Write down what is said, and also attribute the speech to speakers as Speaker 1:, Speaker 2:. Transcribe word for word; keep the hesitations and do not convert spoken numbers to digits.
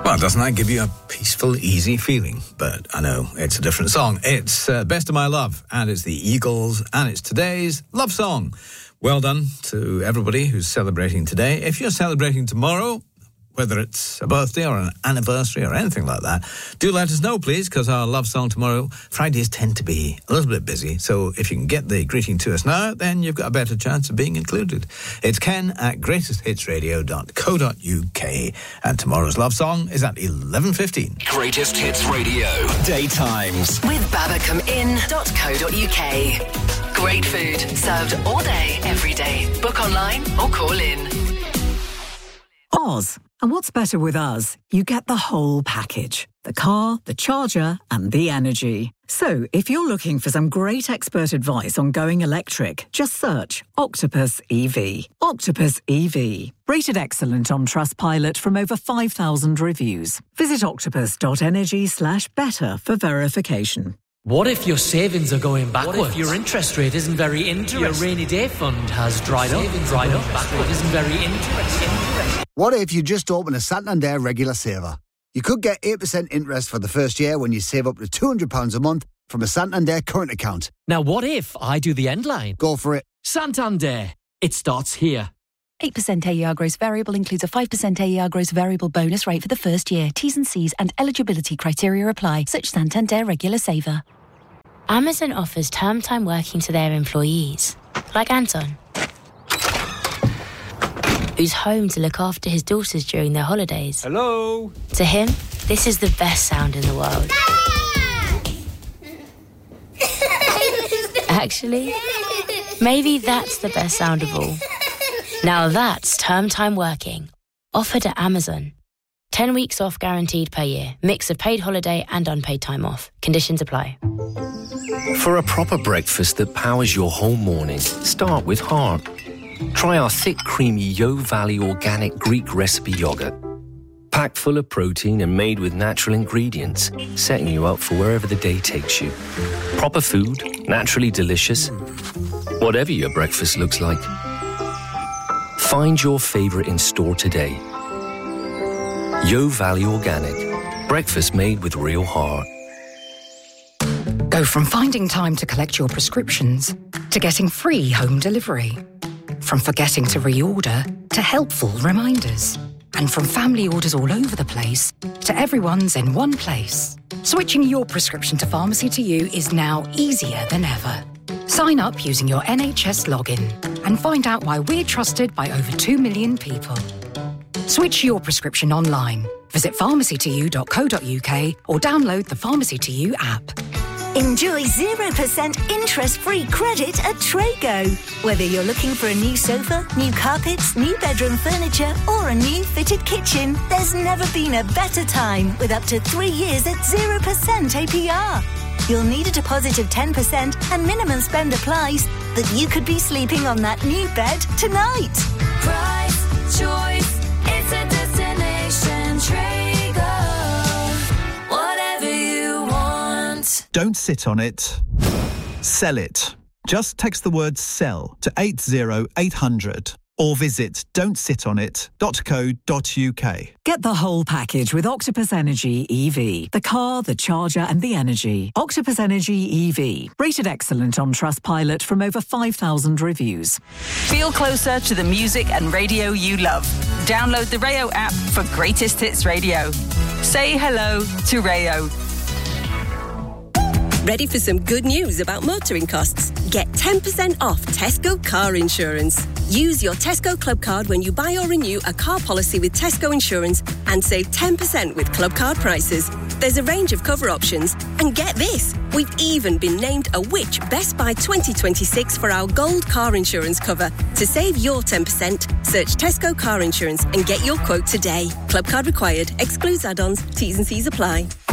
Speaker 1: Well, doesn't that give you a peaceful, easy feeling? But I know it's a different song. It's uh, Best of My Love, and it's the Eagles, and it's today's love song. Well done to everybody who's celebrating today. If you're celebrating tomorrow, whether it's a birthday or an anniversary or anything like that, do let us know, please, because our love song tomorrow, Fridays tend to be a little bit busy. So if you can get the greeting to us now, then you've got a better chance of being included. It's ken at greatest hits radio dot co dot uk. And tomorrow's love song is at eleven fifteen.
Speaker 2: Greatest Hits Radio. Daytimes.
Speaker 3: With babacom inn dot co dot uk. Great food, served all day, every day. Book online or call in.
Speaker 4: Oz. And what's better with us? You get the whole package. The car, the charger, and the energy. So, if you're looking for some great expert advice on going electric, just search Octopus E V. Octopus E V. Rated excellent on Trustpilot from over five thousand reviews. Visit octopus dot energy slash better for verification.
Speaker 5: What if your savings are going backwards?
Speaker 6: What if your interest rate isn't very interesting?
Speaker 5: Your rainy day fund has dried up, dried up, backward isn't very interesting.
Speaker 7: What if you just open a Santander regular saver? You could get eight percent interest for the first year when you save up to two hundred pounds a month from a Santander current account.
Speaker 6: Now what if I do the end line?
Speaker 7: Go for it.
Speaker 6: Santander. It starts here.
Speaker 8: eight percent A E R gross variable includes a five percent A E R gross variable bonus rate for the first year. T's and C's and eligibility criteria apply. Such Santander regular saver.
Speaker 9: Amazon offers term time working to their employees, like Anton, who's home to look after his daughters during their holidays.
Speaker 6: Hello?
Speaker 9: To him, this is the best sound in the world. Actually, maybe that's the best sound of all. Now that's term time working, offered at Amazon. ten weeks off guaranteed per year. Mix of paid holiday and unpaid time off. Conditions apply.
Speaker 10: For a proper breakfast that powers your whole morning, start with heart. Try our thick, creamy Yo Valley organic Greek recipe yogurt. Packed full of protein and made with natural ingredients, setting you up for wherever the day takes you. Proper food, naturally delicious, whatever your breakfast looks like. Find your favourite in store today. Yo Valley Organic. Breakfast made with real heart.
Speaker 11: Go from finding time to collect your prescriptions to getting free home delivery. From forgetting to reorder to helpful reminders. And from family orders all over the place to everyone's in one place. Switching your prescription to Pharmacy to You is now easier than ever. Sign up using your N H S login and find out why we're trusted by over two million people. Switch your prescription online. Visit pharmacy to you dot co dot uk or download the Pharmacy to You app.
Speaker 12: Enjoy zero percent interest-free credit at Trago. Whether you're looking for a new sofa, new carpets, new bedroom furniture or a new fitted kitchen, there's never been a better time with up to three years at zero percent A P R. You'll need a deposit of ten percent and minimum spend applies, but you could be sleeping on that new bed tonight.
Speaker 13: Price, choice, it's a destination. Trago. Whatever you want.
Speaker 14: Don't sit on it. Sell it. Just text the word SELL to eight zero eight hundred or visit don't sit on it dot co dot uk.
Speaker 4: Get the whole package with Octopus Energy E V. The car, the charger and the energy. Octopus Energy E V. Rated excellent on Trustpilot from over five thousand reviews.
Speaker 15: Feel closer to the music and radio you love. Download the Rayo app for Greatest Hits Radio. Say hello to Rayo.
Speaker 16: Ready for some good news about motoring costs? Get ten percent off Tesco car insurance. Use your Tesco Club card when you buy or renew a car policy with Tesco Insurance and save ten percent with Club card prices. There's a range of cover options. And get this, we've even been named a Which Best Buy twenty twenty-six for our gold car insurance cover. To save your ten percent, search Tesco car insurance and get your quote today. Club card required. Excludes add-ons. T's and C's apply.